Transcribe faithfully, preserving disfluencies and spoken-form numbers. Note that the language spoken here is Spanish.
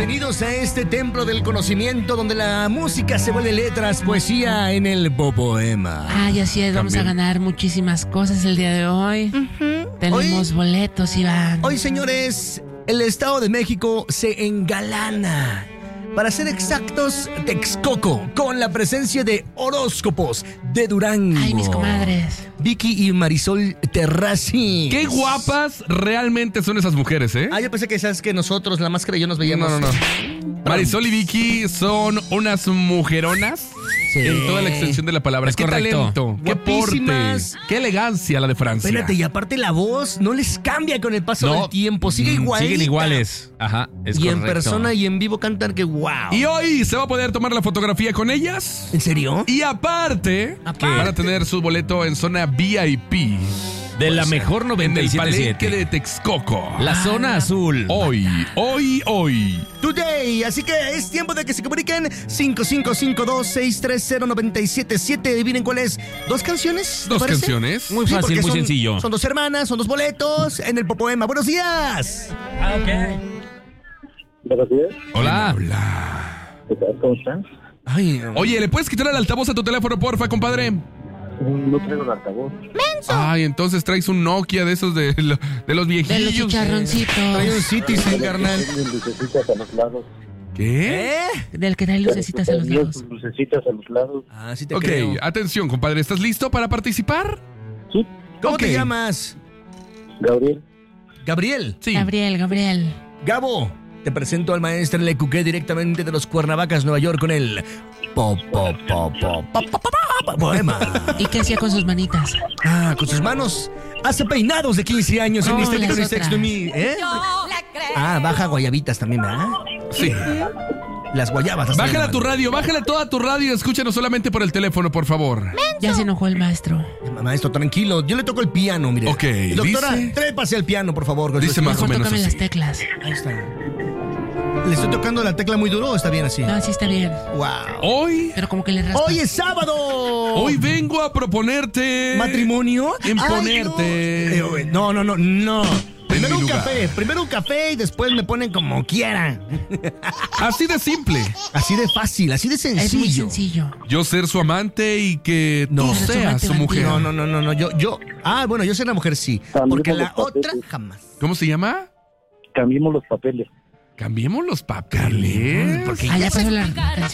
Bienvenidos a este templo del conocimiento donde la música se vuelve letras, poesía en el popoema. Ay, así es, vamos También. a ganar muchísimas cosas el día de hoy. Uh-huh. Tenemos Hoy- boletos, Iván. Hoy, señores, el Estado de México se engalana. Para ser exactos, Texcoco, con la presencia de horóscopos de Durango. Ay, mis comadres. Vicky y Marisol Terrazzi. Qué guapas realmente son esas mujeres, ¿eh? Ah, yo pensé que sabes que nosotros, la máscara y yo nos veíamos. No, no, no. Marisol y Vicky son unas mujeronas Sí. en toda la extensión de la palabra. Es qué correcto. talento, qué porte, Guapísimas. qué elegancia la de Francia. Espérate, y aparte la voz no les cambia con el paso No. del tiempo, sigue igual. Siguen iguales. Ajá, es Y correcto. en persona y en vivo cantan que wow. Y hoy se va a poder tomar la fotografía con ellas. ¿En serio? Y aparte, Aparte. van a tener su boleto en zona V I P. De la mejor En noventa y el siete punto palenque siete. de Texcoco. La zona azul. Hoy, hoy, hoy. Today, así que es tiempo de que se comuniquen cinco cinco cinco dos seis tres cero nueve siete siete. Adivinen cuál es. ¿Dos canciones? ¿te Dos parece? canciones. Muy Sí, fácil, porque muy son- sencillo. Son dos hermanas, son dos boletos en el popoema. ¡Buenos días! Buenos días, Hola. ¿qué tal? ¿Cómo están? Ay, Oye, ¿le puedes quitar el altavoz a tu teléfono, porfa, compadre? No traigo el altavoz. Ay, entonces traes un Nokia de esos de, lo- de los De los viejillos. chicharroncitos. trae un Citizen, carnal. Tienen lucecitas a los lados. ¿Qué? ¿Eh? Del que trae lucecitas a los Tienen lados. sus lucecitas a los lados. Ah, sí te Ok, creo. atención, compadre. ¿Estás listo para participar? Sí, ¿Cómo ok. te llamas? Gabriel. Gabriel. Sí. Gabriel, Gabriel. Gabo, te presento al maestro Lecuqué directamente de los Cuernavacas, Nueva York, con el po, po, po, po, po, po, po, po, poema. ¿Y qué hacía con sus manitas? Ah, con sus manos hace peinados de quince años en No, Mister las Licorice Sex to otras. Me, ¿eh? Ah, baja guayabitas también, ¿verdad? Sí. Las guayabas. las Bájala llaman. tu radio, bájala toda tu radio y escúchanos solamente por el teléfono, por favor. Ya se enojó el maestro. Maestro, tranquilo. Yo le toco el piano, mire. Ok, Doctora, dice- trépase al piano, por favor. Dice más o Mejor menos tócame así. las teclas. Ahí está. ¿Le estoy tocando la tecla muy duro o está bien así? No, sí está bien. Wow. Hoy, Pero como que le raspa. Hoy es sábado. hoy vengo a proponerte... ¿Matrimonio? Imponerte. Ay, no. Eh, no, no, no, no. Primero mi un lugar. café, primero un café y después me ponen como quieran. Así de simple. Así de fácil, así de sencillo. Es muy sencillo. Yo ser su amante y que No. tú Eres su seas amante su bandido. mujer. No, no, no, no, no, yo, yo. Ah, bueno, yo soy la mujer sí, También porque con la los papeles. otra jamás. ¿Cómo se llama? Cambiemos los papeles. Cambiemos los papeles. Porque Ah, ya ya se- pasó la canción.